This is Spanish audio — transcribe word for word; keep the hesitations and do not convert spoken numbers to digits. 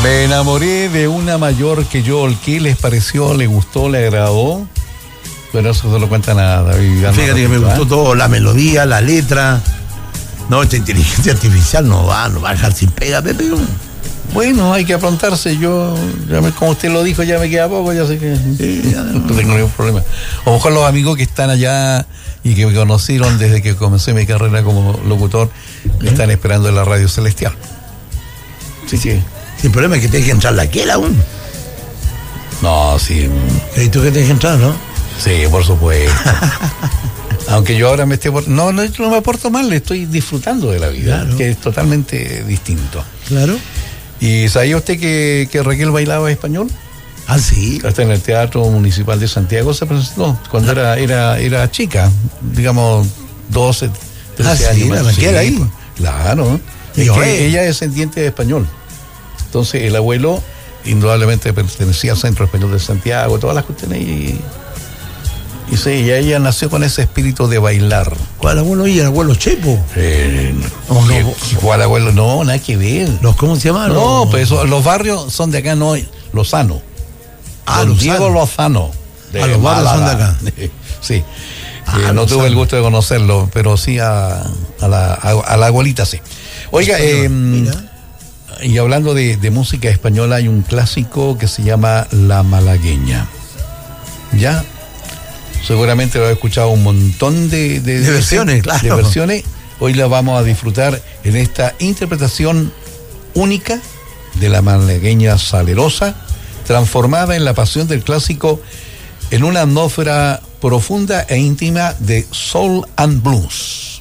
Me enamoré de una mayor que yo. ¿Qué les pareció? ¿Le gustó? ¿Le agradó? Pero eso no lo cuenta nada, David. Fíjate que me gustó todo, la melodía, la letra. No, esta inteligencia artificial no va, no va a dejar sin pega, Pepe. Bueno, hay que aprontarse. Yo, ya me, como usted lo dijo, ya me queda poco, ya sé que sí, ya no tengo ningún problema. O mejor los amigos que están allá y que me conocieron desde que comencé mi carrera como locutor, me están esperando en la radio celestial. Sí, sí. El problema es que tenés que entrar la que aún. No, sí. ¿Y tú que tenés que entrar, no? Sí, por supuesto. Aunque yo ahora me esté... Por... No, no, no me porto mal, estoy disfrutando de la vida, claro, que es totalmente distinto. Claro. ¿Y sabía usted que, que Raquel bailaba español? Ah, sí. Hasta en el Teatro Municipal de Santiago se presentó cuando ah. era, era, era chica, digamos doce, trece ah, años. Sí, más. Raquel sí, ahí. Claro. Es que ella es descendiente de español. Entonces el abuelo indudablemente pertenecía al Centro Español de Santiago, todas las cuestiones y... Y sí, y ella nació con ese espíritu de bailar. ¿Cuál abuelo? ¿Y el abuelo Chepo? Eh, no, no, no, ¿cuál abuelo? No, nada que ver. ¿Los cómo se llaman? No, pues eso, los barrios son de acá, no, Lozano. Ah, Don Diego Lozano. Ah, los barrios son de acá. Sí. Ah, eh, no tuve el gusto de conocerlo, pero sí a, a, la, a, a la abuelita, sí. Oiga, eh, y hablando de, de música española, hay un clásico que se llama La Malagueña. ¿Ya? Seguramente lo he escuchado un montón de, de, de versiones, de, claro. de versiones. Hoy la vamos a disfrutar en esta interpretación única de La Malagueña Salerosa, transformada en la pasión del clásico en una atmósfera profunda e íntima de soul and blues.